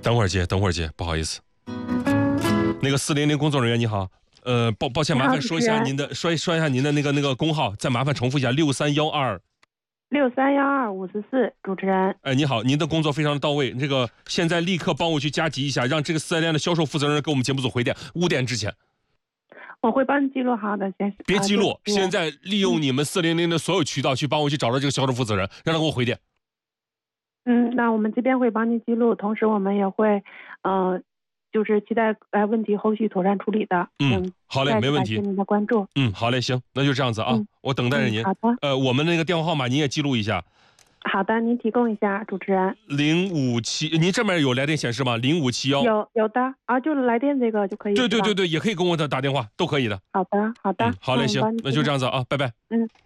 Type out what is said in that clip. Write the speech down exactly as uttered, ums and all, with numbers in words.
等会儿接，等会儿接，不好意思。那个四零零工作人员你好，呃，抱抱歉，麻烦说一下您的，说说一下您的那个那个工号，再麻烦重复一下六三幺二。 六三幺二五十四，主持人。 哎，你好，您的工作非常到位，这个现在立刻帮我去加急一下，让这个四 S 店的销售负责人给我们节目组回电，五点之前。 我会帮你记录好的，先生。 别记录，啊、现在利用你们四零零的所有渠道去帮我去找到这个销售负责人，让他给我回电。 嗯，那我们这边会帮您记录，同时我们也会，呃，就是期待呃问题后续妥善处理的。 嗯，好嘞，没问题。 感谢您的关注。 嗯，好嘞，行，那就这样子啊，嗯、我等待着您、 嗯。好的。 呃，我们那个电话号码您也记录一下。 好的，您提供一下，主持人。 零五七，您这边有来电显示吗？零五七幺。 有有的啊，就是来电这个就可以。 对对对对，也可以跟我打电话，都可以的。 好的好的、 嗯，好嘞，行，那就这样子啊，拜拜。 嗯。